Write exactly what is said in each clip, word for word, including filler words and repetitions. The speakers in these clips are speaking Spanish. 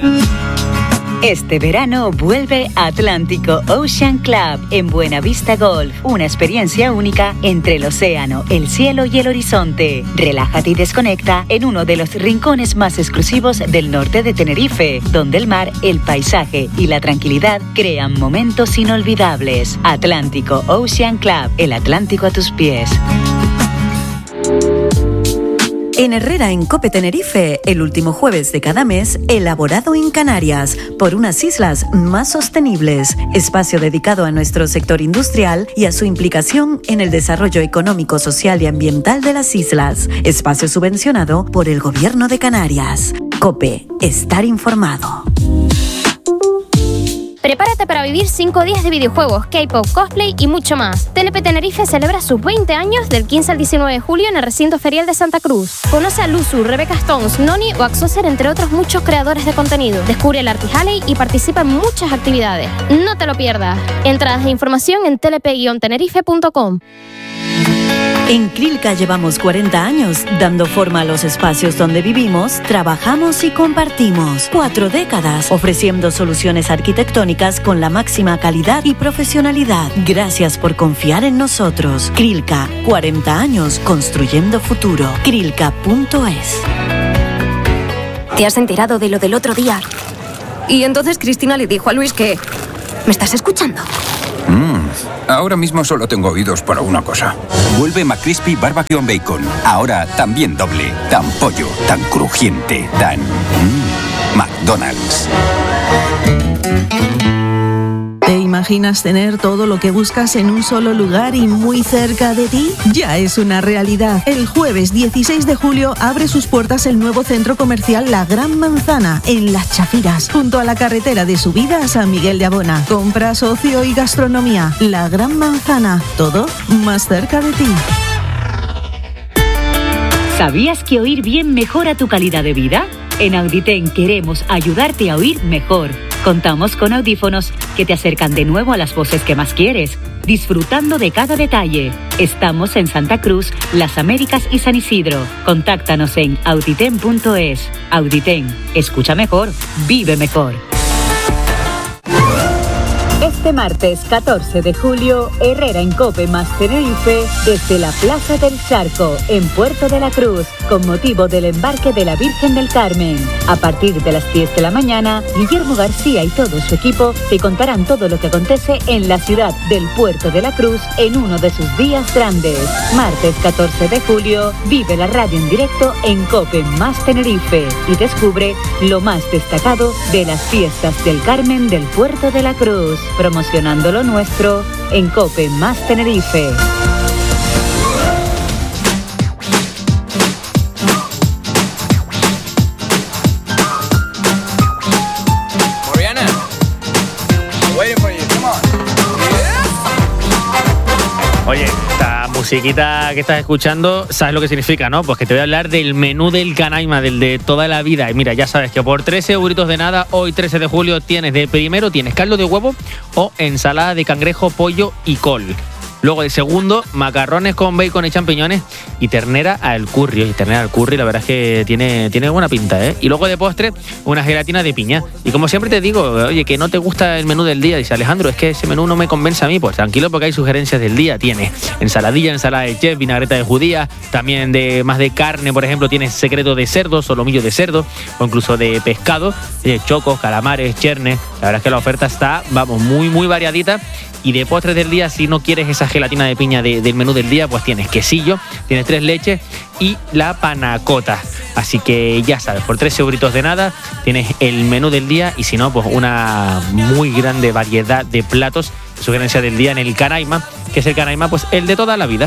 Este verano vuelve Atlántico Ocean Club en Buenavista Golf. Una experiencia única entre el océano, el cielo y el horizonte. Relájate y desconecta en uno de los rincones más exclusivos del norte de Tenerife, donde el mar, el paisaje y la tranquilidad crean momentos inolvidables. Atlántico Ocean Club, el Atlántico a tus pies. En Herrera, en Cope Tenerife, el último jueves de cada mes, elaborado en Canarias, por unas islas más sostenibles. Espacio dedicado a nuestro sector industrial y a su implicación en el desarrollo económico, social y ambiental de las islas. Espacio subvencionado por el Gobierno de Canarias. Cope, estar informado. Prepárate para vivir cinco días de videojuegos, K-pop, cosplay y mucho más. T L P Tenerife celebra sus veinte años del quince al diecinueve de julio en el recinto ferial de Santa Cruz. Conoce a Luzu, Rebecca Stones, Noni o Axoser, entre otros muchos creadores de contenido. Descubre el Artist Alley y participa en muchas actividades. No te lo pierdas. Entradas e información en telep guion tenerife punto com. En Crilca llevamos cuarenta años dando forma a los espacios donde vivimos, trabajamos y compartimos. Cuatro décadas ofreciendo soluciones arquitectónicas con la máxima calidad y profesionalidad. Gracias por confiar en nosotros. Crilca, cuarenta años construyendo futuro. Crilca punto es. ¿Te has enterado de lo del otro día? Y entonces Cristina le dijo a Luis que... ¿Me estás escuchando? Mm, ahora mismo solo tengo oídos para una cosa. Vuelve McCrispy Barbecue and Bacon. Ahora también doble. Tan pollo, tan crujiente, tan... Mm, McDonald's. ¿Te imaginas tener todo lo que buscas en un solo lugar y muy cerca de ti? Ya es una realidad. El jueves dieciséis de julio abre sus puertas el nuevo centro comercial La Gran Manzana, en Las Chafiras, junto a la carretera de subida a San Miguel de Abona. Compras, ocio y gastronomía. La Gran Manzana, todo más cerca de ti. ¿Sabías que oír bien mejora tu calidad de vida? En Auditen queremos ayudarte a oír mejor. Contamos con audífonos que te acercan de nuevo a las voces que más quieres, disfrutando de cada detalle. Estamos en Santa Cruz, Las Américas y San Isidro. Contáctanos en auditen punto es. Auditen, escucha mejor, vive mejor. Este martes catorce de julio, Herrera en Cope más Tenerife, desde la Plaza del Charco, en Puerto de la Cruz, con motivo del embarque de la Virgen del Carmen. A partir de las diez de la mañana, Guillermo García y todo su equipo te contarán todo lo que acontece en la ciudad del Puerto de la Cruz en uno de sus días grandes. Martes catorce de julio, vive la radio en directo en Cope más Tenerife y descubre lo más destacado de las fiestas del Carmen del Puerto de la Cruz. Promocionando lo nuestro en Cope más Tenerife. Mariana, I'm waiting for you. Come on. Oye, esta musiquita que estás escuchando, ¿sabes lo que significa, no? Pues que te voy a hablar del menú del Canaima, del de toda la vida. Y mira, ya sabes que por trece euritos de nada, hoy trece de julio tienes de primero, tienes caldo de huevo o ensalada de cangrejo, pollo y col. Luego de segundo, macarrones con bacon y champiñones y ternera al curry. Oye, ternera al curry, la verdad es que tiene, tiene buena pinta, ¿eh? Y luego de postre, una gelatina de piña. Y como siempre te digo, oye, que no te gusta el menú del día. Dice Alejandro, es que ese menú no me convence a mí. Pues tranquilo, porque hay sugerencias del día. Tiene ensaladilla, ensalada de chef, vinagreta de judía, también de más de carne, por ejemplo, tienes secreto de cerdo, solomillo de cerdo, o incluso de pescado, eh, chocos, calamares, chernes. La verdad es que la oferta está, vamos, muy, muy variadita. Y de postres del día, si no quieres esa gelatina de piña de, del menú del día, pues tienes quesillo, tienes tres leches y la panacota. Así que ya sabes, por trece euritos de nada tienes el menú del día y si no, pues una muy grande variedad de platos. Sugerencia del día en el Canaima, que es el Canaima, pues el de toda la vida.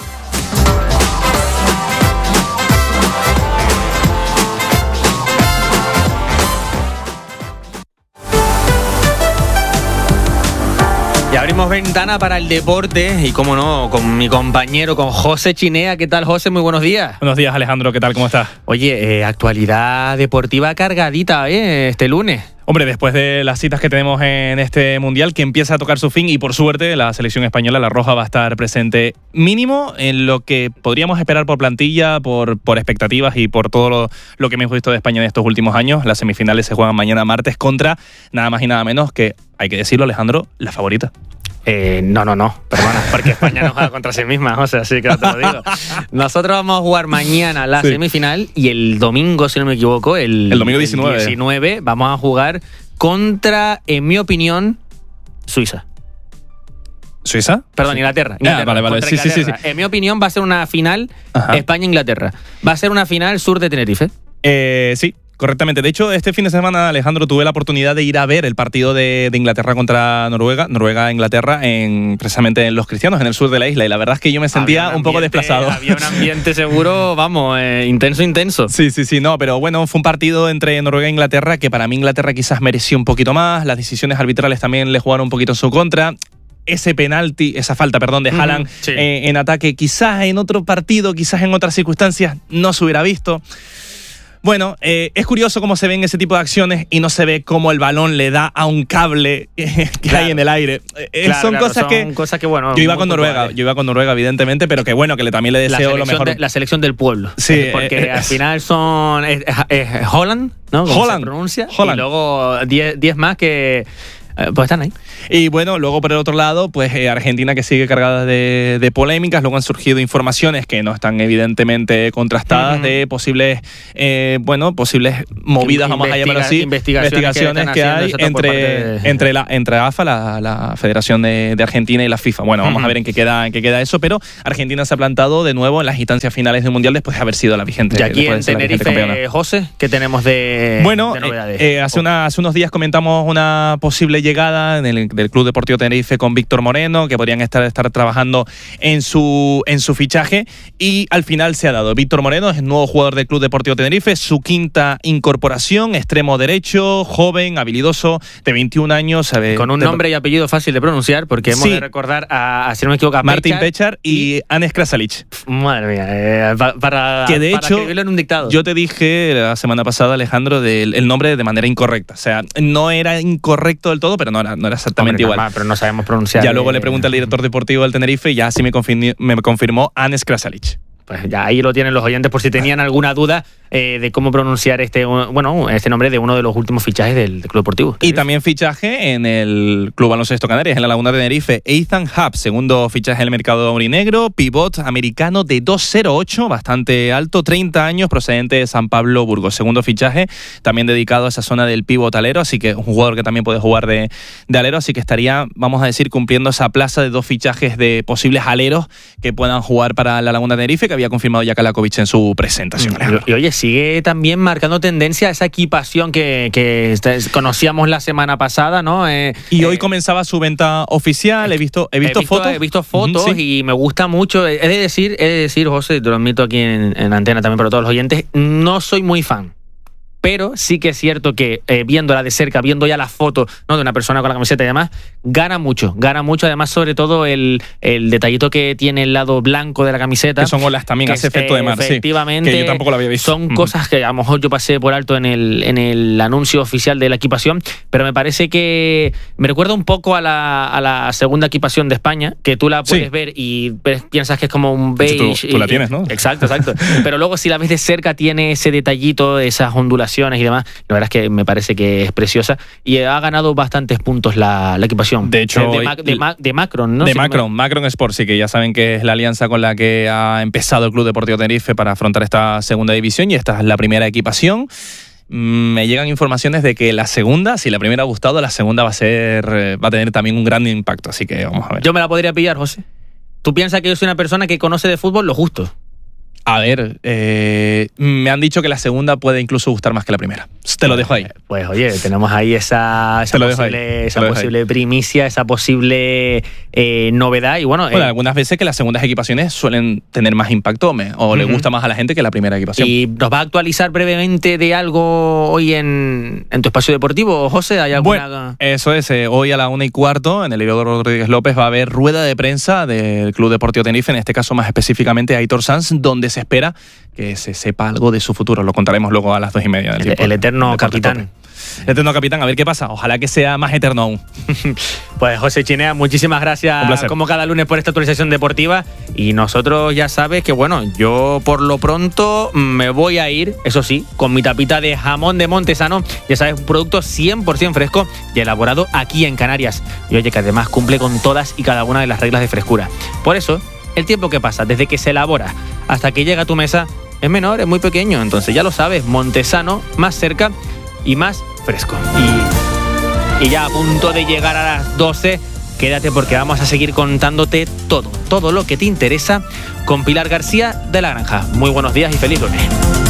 Y abrimos ventana para el deporte y, como no, con mi compañero, con José Chinea. ¿Qué tal, José? Muy buenos días. Buenos días, Alejandro. ¿Qué tal? ¿Cómo estás? Oye, eh, actualidad deportiva cargadita, ¿eh? Este lunes. Hombre, después de las citas que tenemos en este Mundial, que empieza a tocar su fin y por suerte la selección española, la roja, va a estar presente mínimo en lo que podríamos esperar por plantilla, por, por expectativas y por todo lo, lo que hemos visto de España en estos últimos años. Las semifinales se juegan mañana martes contra nada más y nada menos que, hay que decirlo, Alejandro, la favorita. Eh, no, no, no, perdona, porque España no juega contra sí misma, o sea, así que no te lo digo. Nosotros vamos a jugar mañana la sí. semifinal y el domingo, si no me equivoco, el, el domingo diecinueve. el diecinueve vamos a jugar contra, en mi opinión, Suiza. ¿Suiza? Perdón, sí. Inglaterra. Inglaterra ah, vale, vale. Sí, sí, sí, sí. En mi opinión va a ser una final Ajá. España-Inglaterra. Va a ser una final sur de Tenerife. Eh, sí. Correctamente. De hecho, este fin de semana, Alejandro, tuve la oportunidad de ir a ver el partido de, de Inglaterra contra Noruega, Noruega-Inglaterra, en, precisamente en Los Cristianos, en el sur de la isla. Y la verdad es que yo me sentía un, un ambiente, poco desplazado. Había un ambiente seguro, vamos, eh, intenso, intenso. Sí, sí, sí, no, pero bueno, fue un partido entre Noruega e Inglaterra que para mí Inglaterra quizás mereció un poquito más. Las decisiones arbitrales también le jugaron un poquito en su contra. Ese penalti, esa falta, perdón, de Haaland mm, sí. eh, en ataque, quizás en otro partido, quizás en otras circunstancias no se hubiera visto. Bueno, eh, es curioso cómo se ven ese tipo de acciones y no se ve cómo el balón le da a un cable que claro. hay en el aire. Eh, claro, son claro, cosas son que, cosas que bueno, yo iba con Noruega, puntuales. yo iba con Noruega evidentemente, pero que bueno, que le, también le deseo lo mejor. De, la selección del pueblo. Sí, porque eh, al final son es, es, es Holland, ¿no? Como Holland, se pronuncia, Holland. Y luego diez más que Eh, pues están ahí. Y bueno, luego por el otro lado, pues eh, Argentina, que sigue cargada de, de polémicas. Luego han surgido informaciones que no están evidentemente contrastadas, uh-huh. de posibles, eh, bueno, posibles movidas, Investiga- vamos a llamarlo así, investigaciones, investigaciones que, que hay entre, de... entre la entre A F A, la, la Federación de, de Argentina, y la FIFA. Bueno, vamos uh-huh. a ver en qué queda en qué queda eso, pero Argentina se ha plantado de nuevo en las instancias finales del Mundial después de haber sido la vigente. Y aquí en Tenerife, José, ¿qué tenemos de, bueno, de novedades? Eh, eh, hace, una, hace unos días comentamos una posible llegada en el, del Club Deportivo Tenerife con Víctor Moreno, que podrían estar, estar trabajando en su, en su fichaje, y al final se ha dado. Víctor Moreno es el nuevo jugador del Club Deportivo Tenerife, su quinta incorporación, extremo derecho, joven, habilidoso, de veintiún años. Sabe, con un de, nombre y apellido fácil de pronunciar, porque hemos sí. de recordar a, a, si no me equivoco, a Martin Pechar y, y Anes Krasalic. Madre mía, eh, para, para, que de para hecho, escribirlo en un dictado. Yo te dije la semana pasada, Alejandro, del el nombre de manera incorrecta. O sea, no era incorrecto del todo, pero no era, no era exactamente Hombre, igual. Más, pero no sabemos pronunciar. Ya luego le pregunté al director deportivo del Tenerife y ya sí me confirmó, me confirmó Anes Krasalic. Pues ya ahí lo tienen los oyentes por si tenían alguna duda eh, de cómo pronunciar este bueno este nombre de uno de los últimos fichajes del, del Club Deportivo Tenerife. Y también fichaje en el Club Baloncesto Canarias, en la Laguna de Tenerife. Ethan Happ, segundo fichaje en el mercado aurinegro, pivot americano de dos cero ocho, bastante alto, treinta años, procedente de San Pablo, Burgos. Segundo fichaje, también dedicado a esa zona del pivot alero, así que un jugador que también puede jugar de, de alero, así que estaría, vamos a decir, cumpliendo esa plaza de dos fichajes de posibles aleros que puedan jugar para la Laguna de Tenerife, que había confirmado ya Kalakovic en su presentación. Y, y oye, sigue también marcando tendencia a esa equipación que, que conocíamos la semana pasada, ¿no? Eh, y hoy eh, comenzaba su venta oficial. He visto, he visto, he visto fotos. He visto fotos uh-huh, sí. y me gusta mucho. He de decir, he de decir, José, te lo admito aquí en, en antena también para todos los oyentes, no soy muy fan. Pero sí que es cierto que eh, viéndola de cerca, viendo ya las fotos, ¿no?, de una persona con la camiseta y demás, gana mucho, gana mucho. Además, sobre todo el, el detallito que tiene el lado blanco de la camiseta. Que son olas también, hace efecto de mar. Efectivamente. Sí, que yo tampoco lo había visto. Son mm. cosas que a lo mejor yo pasé por alto en el, en el anuncio oficial de la equipación, pero me parece que me recuerda un poco a la, a la segunda equipación de España, que tú la puedes sí. ver y piensas que es como un beige. Tú, tú la tienes, ¿no? Exacto, exacto. Pero luego si la ves de cerca tiene ese detallito, esas ondulaciones y demás. La verdad es que me parece que es preciosa y ha ganado bastantes puntos la, la equipación. De hecho, de, de, Ma, de, Ma, de Macron, ¿no? De si Macron, no... Macron Sport, sí, que ya saben que es la alianza con la que ha empezado el Club Deportivo Tenerife para afrontar esta segunda división, y esta es la primera equipación. Me llegan informaciones de que la segunda, si la primera ha gustado, la segunda va a ser, va a tener también un gran impacto, así que vamos a ver. Yo me la podría pillar, José. ¿Tú piensas que yo soy una persona que conoce de fútbol lo justo? A ver, eh, me han dicho que la segunda puede incluso gustar más que la primera. Te lo dejo ahí. Pues oye, tenemos ahí esa, esa posible, esa posible primicia, esa posible eh, novedad. Y bueno, bueno eh, algunas veces que las segundas equipaciones suelen tener más impacto o uh-huh. le gusta más a la gente que la primera equipación. ¿Y nos va a actualizar brevemente de algo hoy en, en tu espacio deportivo, José? ¿Hay alguna...? Bueno, eso es. Eh, hoy a la una y cuarto, en el Heliodoro Rodríguez López, va a haber rueda de prensa del Club Deportivo Tenerife, en este caso más específicamente Aitor Sanz, donde se espera que se sepa algo de su futuro. Lo contaremos luego a las dos y media del El, tiempo. el eterno de capitán. Cope. El eterno capitán, a ver qué pasa. Ojalá que sea más eterno aún. Pues José Chinea, muchísimas gracias como cada lunes por esta actualización deportiva. Y nosotros ya sabes que, bueno, yo por lo pronto me voy a ir, eso sí, con mi tapita de jamón de Montesano. Ya sabes, un producto cien por ciento fresco y elaborado aquí en Canarias. Y oye, que además cumple con todas y cada una de las reglas de frescura. Por eso, el tiempo que pasa desde que se elabora hasta que llega a tu mesa es menor, es muy pequeño. Entonces ya lo sabes, Montesano, más cerca y más fresco. Y, y ya a punto de llegar a las doce, quédate porque vamos a seguir contándote todo, todo lo que te interesa con Pilar García de La Granja. Muy buenos días y feliz lunes.